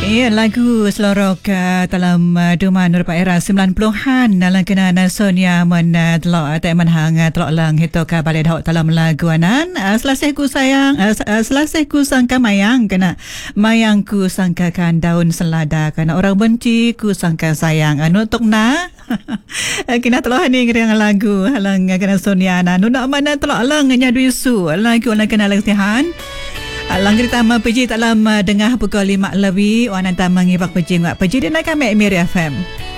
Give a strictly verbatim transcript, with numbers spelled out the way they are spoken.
Ya, lagu selorok uh, dalam uh, Duman Rupa Era sembilan puluhan dalam kenaan Sonia men uh, telok tak manhang uh, telok lang hito ka balik dahok dalam lagu anan uh, selasih ku sayang uh, uh, selasih ku sangka mayang kena mayang ku sangkakan daun selada kena orang benci ku sangka sayang anu tok na kena telok ni ngeriang lagu halang uh, kena Sonia na nu nak mana telok lang nya duisu lagu nak kena latihan. Langkir tama peji dalam uh, dengah pukul lima lebih. Wan anta mengibak peji ngak peji di nak kami Miri F M.